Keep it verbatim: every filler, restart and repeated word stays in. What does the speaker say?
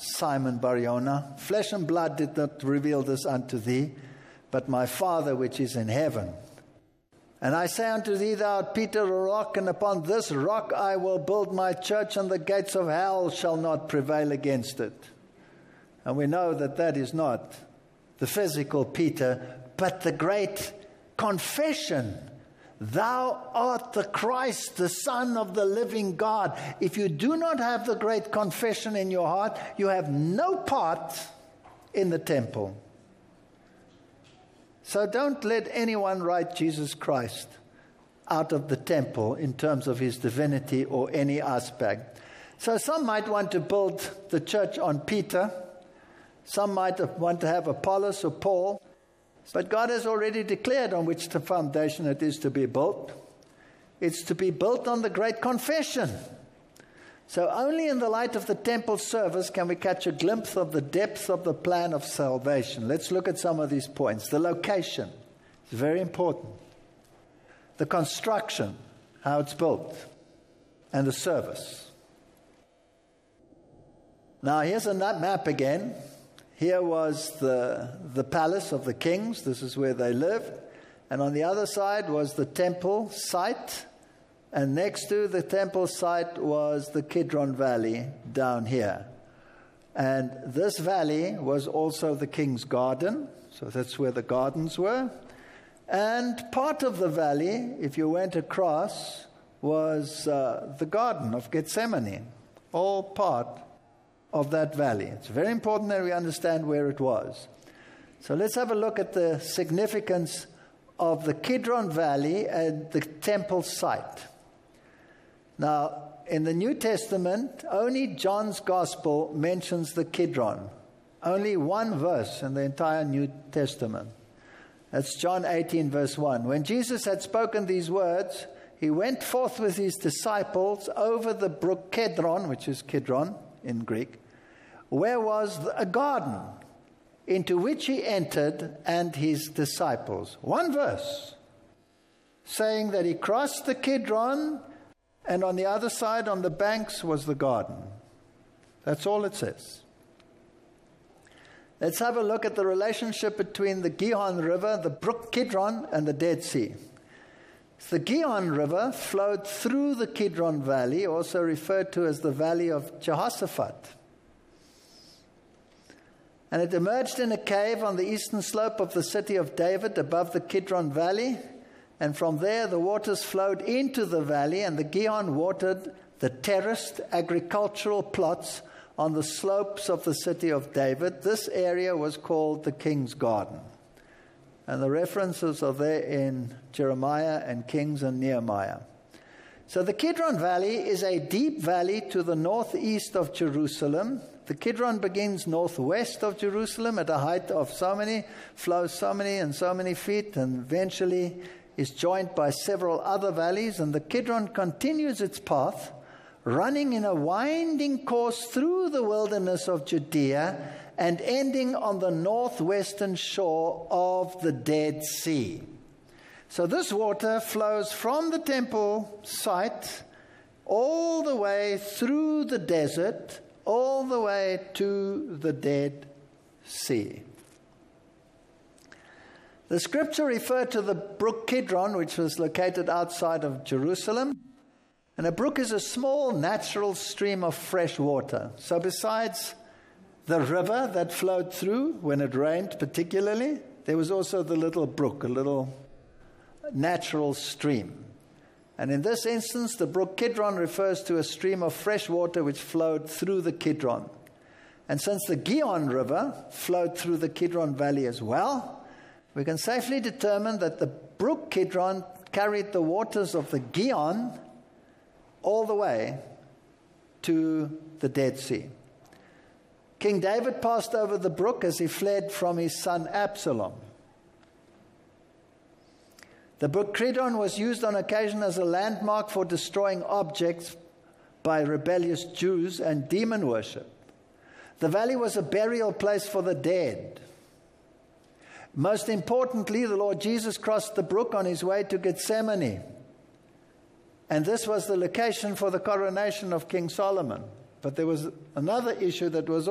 Simon Bar-Jonah, flesh and blood did not reveal this unto thee, but my Father which is in heaven. And I say unto thee, thou art Peter, a rock, and upon this rock I will build my church, and the gates of hell shall not prevail against it. And we know that that is not the physical Peter, but the great confession. Thou art the Christ, the Son of the living God. If you do not have the great confession in your heart, you have no part in the temple. So don't let anyone write Jesus Christ out of the temple in terms of his divinity or any aspect. So some might want to build the church on Peter. Some might want to have Apollos or Paul. But God has already declared on which the foundation it is to be built. It's to be built on the great confession. So only in the light of the temple service can we catch a glimpse of the depth of the plan of salvation. Let's look at some of these points. The location is very important. The construction, how it's built, and the service. Now here's a map again. Here was the, the palace of the kings. This is where they lived. And on the other side was the temple site. And next to the temple site was the Kidron Valley down here. And this valley was also the king's garden. So that's where the gardens were. And part of the valley, if you went across, was uh, the Garden of Gethsemane. All part of that valley. It's very important that we understand where it was. So let's have a look at the significance of the Kidron Valley and the temple site. Now, in the New Testament, only John's Gospel mentions the Kidron. Only one verse in the entire New Testament. That's John eighteen, verse one. When Jesus had spoken these words, he went forth with his disciples over the brook Kedron, which is Kidron in Greek, where was a garden, into which he entered and his disciples. One verse, saying that he crossed the Kidron, and on the other side, on the banks, was the garden. That's all it says. Let's have a look at the relationship between the Gihon River, the brook Kidron, and the Dead Sea. The Gihon River flowed through the Kidron Valley, also referred to as the Valley of Jehoshaphat. And it emerged in a cave on the eastern slope of the city of David above the Kidron Valley. And from there the waters flowed into the valley, and the Gihon watered the terraced agricultural plots on the slopes of the city of David. This area was called the King's Garden. And the references are there in Jeremiah and Kings and Nehemiah. So the Kidron Valley is a deep valley to the northeast of Jerusalem. The Kidron begins northwest of Jerusalem at a height of so many, flows so many and so many feet, and eventually is joined by several other valleys. And the Kidron continues its path, running in a winding course through the wilderness of Judea and ending on the northwestern shore of the Dead Sea. So this water flows from the temple site all the way through the desert, all the way to the Dead Sea. The scripture referred to the brook Kidron, which was located outside of Jerusalem. And a brook is a small natural stream of fresh water. So besides the river that flowed through when it rained particularly, there was also the little brook, a little natural stream. And in this instance, the brook Kidron refers to a stream of fresh water which flowed through the Kidron. And since the Gihon River flowed through the Kidron Valley as well, we can safely determine that the brook Kidron carried the waters of the Gihon all the way to the Dead Sea. King David passed over the brook as he fled from his son Absalom. The brook Kidron was used on occasion as a landmark for destroying objects by rebellious Jews and demon worship. The valley was a burial place for the dead. Most importantly, the Lord Jesus crossed the brook on his way to Gethsemane. And this was the location for the coronation of King Solomon. But there was another issue that was